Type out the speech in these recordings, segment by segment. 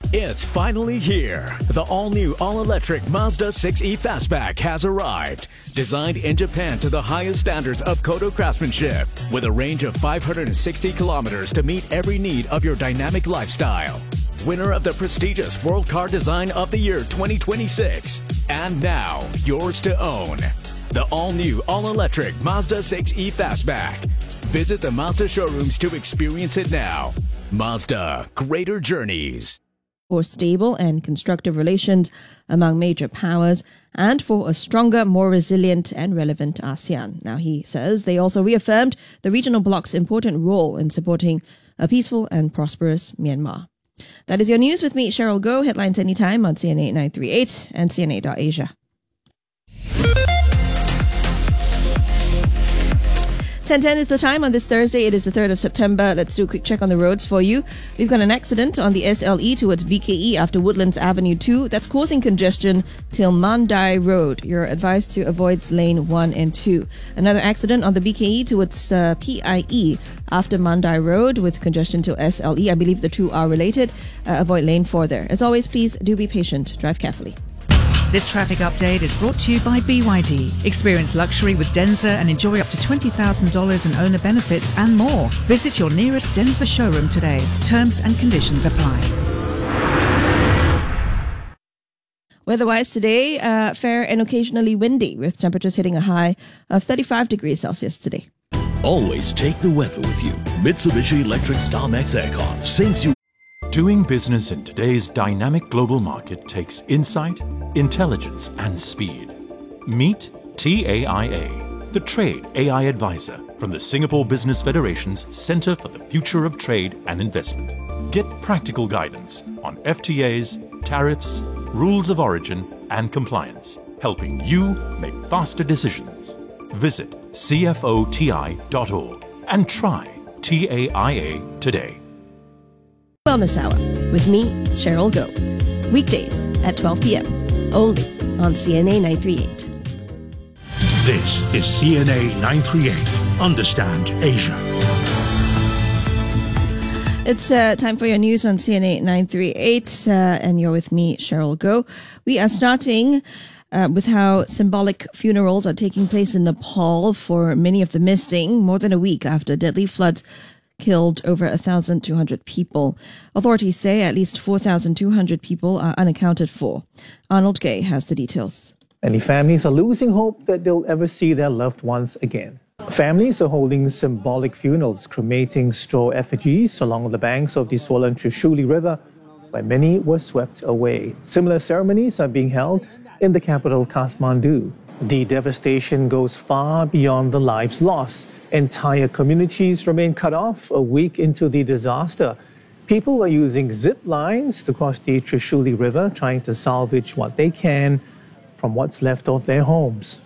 It's finally here. The all-new, all-electric Mazda 6e Fastback has arrived. Designed in Japan to the highest standards of Kodo craftsmanship, with a range of 560 kilometers to meet every need of your dynamic lifestyle. Winner of the prestigious World Car Design of the Year 2026. And now, yours to own. The all-new, all-electric Mazda 6e Fastback. Visit the Mazda showrooms to experience it now. Mazda, greater journeys. For stable and constructive relations among major powers and for a stronger, more resilient and relevant ASEAN. Now, he says they also reaffirmed the regional bloc's important role in supporting a peaceful and prosperous Myanmar. That is your news with me, Cheryl Goh. Headlines anytime on CNA 938 and CNA.Asia. 10:10 is the time on this Thursday. It is the 3rd of September. Let's do a quick check on the roads for you. We've got an accident on the SLE towards BKE after Woodlands Avenue 2. That's causing congestion till Mandai Road. You're advised to avoid lane 1 and 2. Another accident on the BKE towards PIE after Mandai Road with congestion till SLE. I believe the two are related. Avoid lane 4 there. As always, please do be patient. Drive carefully. This traffic update is brought to you by BYD. Experience luxury with Denza and enjoy up to $20,000 in owner benefits and more. Visit your nearest Denza showroom today. Terms and conditions apply. Weather-wise today, fair and occasionally windy, with temperatures hitting a high of 35 degrees Celsius today. Always take the weather with you. Mitsubishi Electric StarMax Aircon saves you. Doing business in today's dynamic global market takes insight, intelligence, and speed. Meet TAIA, the Trade AI Advisor from the Singapore Business Federation's Centre for the Future of Trade and Investment. Get practical guidance on FTAs, tariffs, rules of origin, and compliance, helping you make faster decisions. Visit cfoti.org and try TAIA today. Wellness Hour with me, Cheryl Goh. Weekdays at 12 p.m. only on CNA 938. This is CNA 938. Understand Asia. It's time for your news on CNA 938, and you're with me, Cheryl Goh. We are starting with how symbolic funerals are taking place in Nepal for many of the missing, more than a week after deadly floods killed over 1,200 people. Authorities say at least 4,200 people are unaccounted for. Arnold Gay has the details. Many families are losing hope that they'll ever see their loved ones again. Families are holding symbolic funerals, cremating straw effigies along the banks of the swollen Trishuli River, where many were swept away. Similar ceremonies are being held in the capital, Kathmandu. The devastation goes far beyond the lives lost. Entire communities remain cut off a week into the disaster. People are using zip lines to cross the Trishuli River, trying to salvage what they can from what's left of their homes.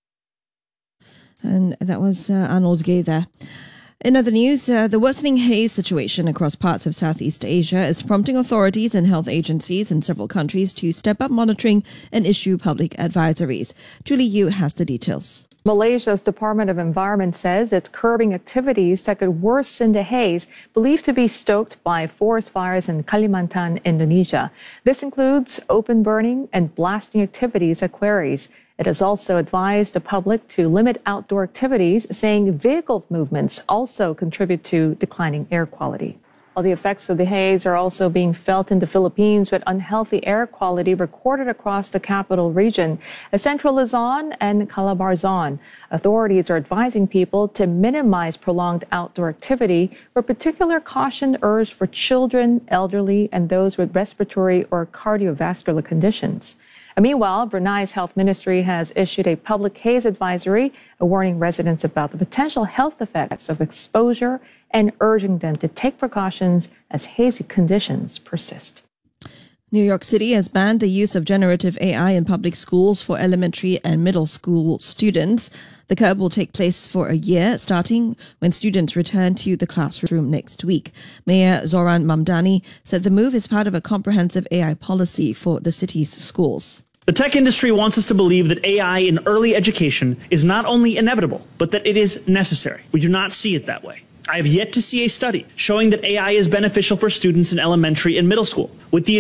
And that was Arnold Gay there. In other news, the worsening haze situation across parts of Southeast Asia is prompting authorities and health agencies in several countries to step up monitoring and issue public advisories. Julie Yu has the details. Malaysia's Department of Environment says it's curbing activities that could worsen the haze believed to be stoked by forest fires in Kalimantan, Indonesia. This includes open burning and blasting activities at quarries. It has also advised the public to limit outdoor activities, saying vehicle movements also contribute to declining air quality. While the effects of the haze are also being felt in the Philippines, with unhealthy air quality recorded across the capital region, Central Luzon and Calabarzon. Authorities are advising people to minimize prolonged outdoor activity, with particular caution urged for children, elderly, and those with respiratory or cardiovascular conditions. Meanwhile, Brunei's health ministry has issued a public haze advisory, warning residents about the potential health effects of exposure and urging them to take precautions as hazy conditions persist. New York City has banned the use of generative AI in public schools for elementary and middle school students. The curb will take place for a year, starting when students return to the classroom next week. Mayor Zoran Mamdani said the move is part of a comprehensive AI policy for the city's schools. The tech industry wants us to believe that AI in early education is not only inevitable, but that it is necessary. We do not see it that way. I have yet to see a study showing that AI is beneficial for students in elementary and middle school. With the